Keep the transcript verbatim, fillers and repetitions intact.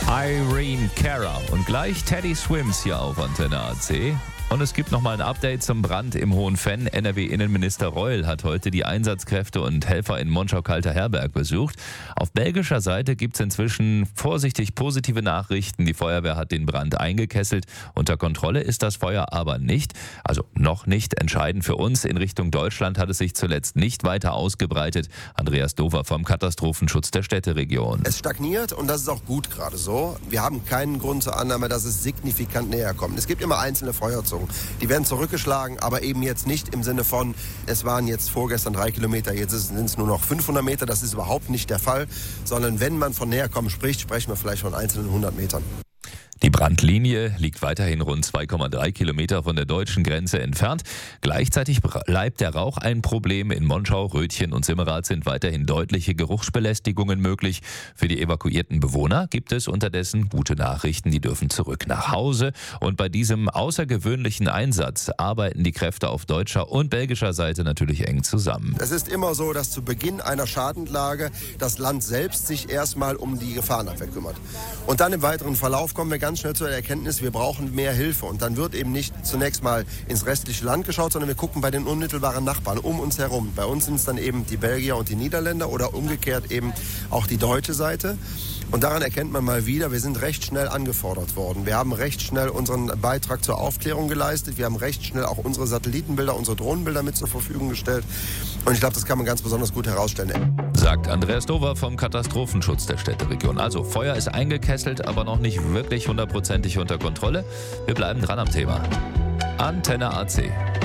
Irene Cara und gleich Teddy Swims hier auf Antenne A C. Und es gibt nochmal ein Update zum Brand im Hohenfenn. N R W-Innenminister Reul hat heute die Einsatzkräfte und Helfer in Monschau-Kalter-Herberg besucht. Auf belgischer Seite gibt es inzwischen vorsichtig positive Nachrichten. Die Feuerwehr hat den Brand eingekesselt. Unter Kontrolle ist das Feuer aber nicht. Also noch nicht. Entscheidend für uns. In Richtung Deutschland hat es sich zuletzt nicht weiter ausgebreitet. Andreas Dover vom Katastrophenschutz der Städteregion. Es stagniert und das ist auch gut gerade so. Wir haben keinen Grund zur Annahme, dass es signifikant näher kommt. Es gibt immer einzelne Feuerzonen. Die werden zurückgeschlagen, aber eben jetzt nicht im Sinne von, es waren jetzt vorgestern drei Kilometer, jetzt sind es nur noch fünfhundert Meter. Das ist überhaupt nicht der Fall, sondern wenn man von Näherkommen spricht, sprechen wir vielleicht von einzelnen hundert Metern. Die Brandlinie liegt weiterhin rund zwei Komma drei Kilometer von der deutschen Grenze entfernt. Gleichzeitig bleibt der Rauch ein Problem. In Monschau, Rötchen und Simmerath sind weiterhin deutliche Geruchsbelästigungen möglich. Für die evakuierten Bewohner gibt es unterdessen gute Nachrichten. Die dürfen zurück nach Hause. Und bei diesem außergewöhnlichen Einsatz arbeiten die Kräfte auf deutscher und belgischer Seite natürlich eng zusammen. Es ist immer so, dass zu Beginn einer Schadenlage das Land selbst sich erstmal um die Gefahrenabwehr kümmert. Und dann im weiteren Verlauf kommen wir ganz schnell zur Erkenntnis, wir brauchen mehr Hilfe. Und dann wird eben nicht zunächst mal ins restliche Land geschaut, sondern wir gucken bei den unmittelbaren Nachbarn um uns herum. Bei uns sind es dann eben die Belgier und die Niederländer oder umgekehrt eben auch die deutsche Seite. Und daran erkennt man mal wieder, wir sind recht schnell angefordert worden. Wir haben recht schnell unseren Beitrag zur Aufklärung geleistet. Wir haben recht schnell auch unsere Satellitenbilder, unsere Drohnenbilder mit zur Verfügung gestellt. Und ich glaube, das kann man ganz besonders gut herausstellen. Sagt Andreas Dover vom Katastrophenschutz der Städteregion. Also Feuer ist eingekesselt, aber noch nicht wirklich hundertprozentig unter Kontrolle. Wir bleiben dran am Thema. Antenne A C.